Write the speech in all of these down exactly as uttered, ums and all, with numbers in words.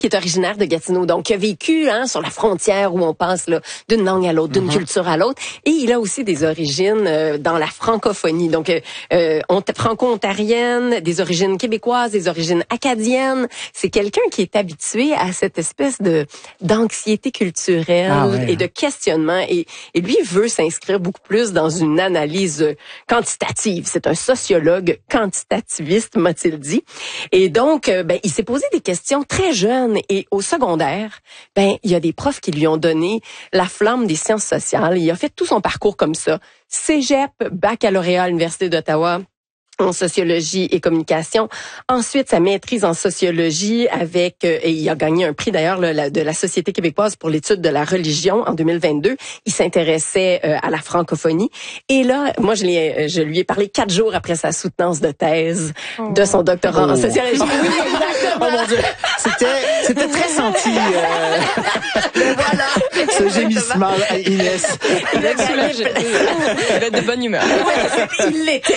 qui est originaire de Gatineau, donc qui a vécu hein, sur la frontière où on passe là d'une langue à l'autre, d'une mm-hmm. culture à l'autre, et il a aussi des origines euh, dans la francophonie, donc euh, euh, franco-ontarienne, des origines québécoises, des origines acadiennes. C'est quelqu'un qui est habitué à cette espèce de d'anxiété culturelle ah ouais. et de questionnement, et, et lui veut s'inscrire beaucoup plus dans une analyse quantitative. C'est un sociologue quantitativiste, m'a-t-il dit, et donc euh, ben il s'est posé des questions très jeune. Et au secondaire, ben il y a des profs qui lui ont donné la flamme des sciences sociales. Il a fait tout son parcours comme ça. Cégep, baccalauréat à l'Université d'Ottawa en sociologie et communication. Ensuite, sa maîtrise en sociologie avec, euh, et il a gagné un prix d'ailleurs là, la, de la Société québécoise pour l'étude de la religion en deux mille vingt-deux. Il s'intéressait euh, à la francophonie. Et là, moi, je, l'ai, je lui ai parlé quatre jours après sa soutenance de thèse oh. de son doctorat oh. en sociologie. Oui, exactement. Oh mon Dieu, c'était, c'était très senti. Euh... voilà. Ce gémissement, Inès. Il a gagné, il avait de bonne humeur. Il l'était.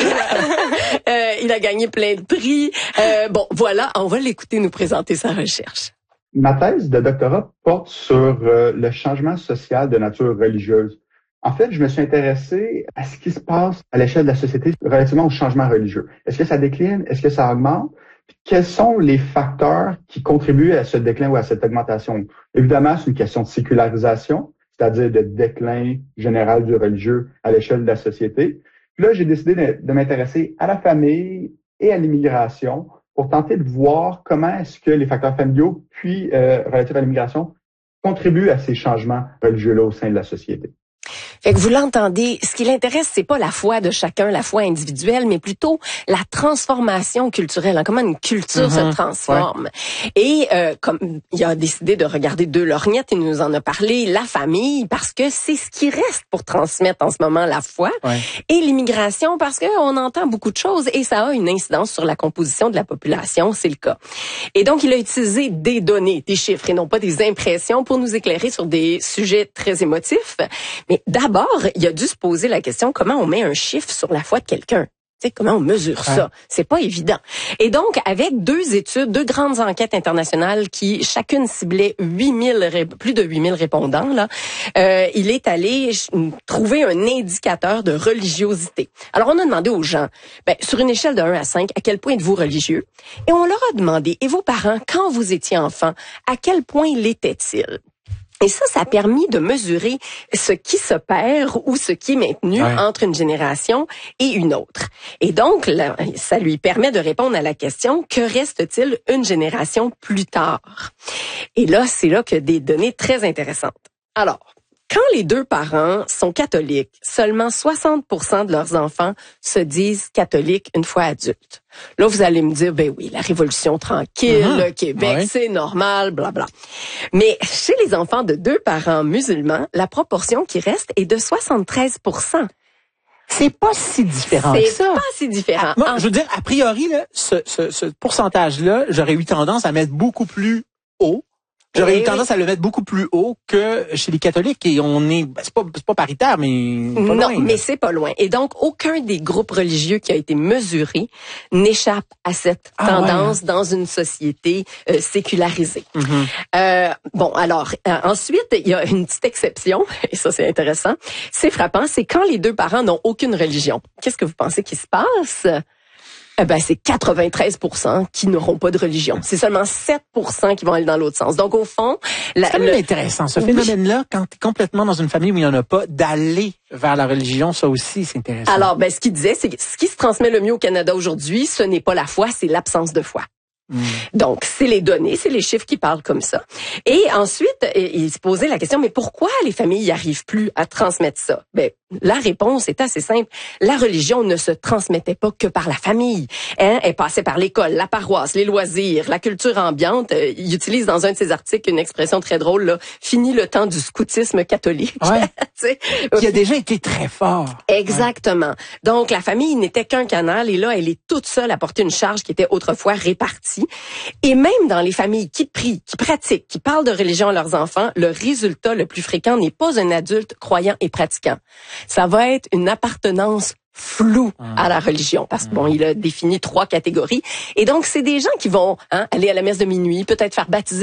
Euh, il a gagné plein de prix. Euh, bon, voilà, on va l'écouter nous présenter sa recherche. Ma thèse de doctorat porte sur euh, le changement social de nature religieuse. En fait, je me suis intéressé à ce qui se passe à l'échelle de la société relativement au changement religieux. Est-ce que ça décline? Est-ce que ça augmente? Puis, quels sont les facteurs qui contribuent à ce déclin ou à cette augmentation? Évidemment, c'est une question de sécularisation, c'est-à-dire de déclin général du religieux à l'échelle de la société. Puis là, j'ai décidé de, de m'intéresser à la famille et à l'immigration pour tenter de voir comment est-ce que les facteurs familiaux puis euh, relatifs à l'immigration contribuent à ces changements religieux-là au sein de la société. Fait que vous l'entendez, ce qui l'intéresse, c'est pas la foi de chacun, la foi individuelle, mais plutôt la transformation culturelle, hein, comment une culture mm-hmm. se transforme. Ouais. Et euh, comme il a décidé de regarder deux lorgnettes, il nous en a parlé, la famille, parce que c'est ce qui reste pour transmettre en ce moment la foi, ouais. et l'immigration, parce que on entend beaucoup de choses et ça a une incidence sur la composition de la population, c'est le cas. Et donc, il a utilisé des données, des chiffres et non pas des impressions pour nous éclairer sur des sujets très émotifs. Mais d'abord, il a dû se poser la question comment on met un chiffre sur la foi de quelqu'un. Tu sais, comment on mesure ça? Ouais. C'est pas évident. Et donc, avec deux études, deux grandes enquêtes internationales qui chacune ciblait huit mille, plus de huit mille répondants, là, euh, il est allé trouver un indicateur de religiosité. Alors, on a demandé aux gens, ben, sur une échelle de un à cinq, à quel point êtes-vous religieux? Et on leur a demandé, et vos parents, quand vous étiez enfant, à quel point l'étaient-ils? Et ça, ça a permis de mesurer ce qui se perd ou ce qui est maintenu ouais. entre une génération et une autre. Et donc, là, ça lui permet de répondre à la question, que reste-t-il une génération plus tard? Et là, c'est là que des données très intéressantes. Alors, quand les deux parents sont catholiques, seulement soixante pour cent de leurs enfants se disent catholiques une fois adultes. Là, vous allez me dire, ben oui, la révolution tranquille, mmh. le Québec, ouais. c'est normal, blabla. Mais chez les enfants de deux parents musulmans, la proportion qui reste est de soixante-treize pour cent. C'est pas si différent que ça. C'est pas si différent. Moi, en... je veux dire, a priori, là, ce, ce, ce pourcentage-là, j'aurais eu tendance à mettre beaucoup plus haut. J'aurais oui, eu tendance oui. à le mettre beaucoup plus haut que chez les catholiques, et on est, c'est pas, c'est pas paritaire, mais pas non, loin, mais là. c'est pas loin. Et donc, aucun des groupes religieux qui a été mesuré n'échappe à cette ah, tendance ouais. dans une société euh, sécularisée. Mm-hmm. Euh, bon, alors, euh, ensuite, il y a une petite exception, et ça c'est intéressant. C'est frappant, c'est quand les deux parents n'ont aucune religion. Qu'est-ce que vous pensez qui se passe? Eh ben, c'est quatre-vingt-treize pour cent qui n'auront pas de religion. C'est seulement sept pour cent qui vont aller dans l'autre sens. Donc, au fond... La, c'est quand même le... intéressant, ce oui. phénomène-là, quand tu es complètement dans une famille où il n'y en a pas, d'aller vers la religion, ça aussi, c'est intéressant. Alors, ben, ce qu'il disait, c'est que ce qui se transmet le mieux au Canada aujourd'hui, ce n'est pas la foi, c'est l'absence de foi. Mmh. Donc, c'est les données, c'est les chiffres qui parlent comme ça. Et ensuite, il se posait la question, mais pourquoi les familles n'y arrivent plus à transmettre ça? Ben, la réponse est assez simple. La religion ne se transmettait pas que par la famille. Hein? Elle passait par l'école, la paroisse, les loisirs, la culture ambiante. Il utilise dans un de ses articles une expression très drôle, là, fini le temps du scoutisme catholique. Ouais. Qui a déjà été très fort. Exactement. Ouais. Donc, la famille n'était qu'un canal, et là, elle est toute seule à porter une charge qui était autrefois répartie. Et même dans les familles qui prient, qui pratiquent, qui parlent de religion à leurs enfants, le résultat le plus fréquent n'est pas un adulte croyant et pratiquant. Ça va être une appartenance floue mmh. à la religion, parce que bon, il a défini trois catégories. Et donc, c'est des gens qui vont hein, aller à la messe de minuit, peut-être faire baptiser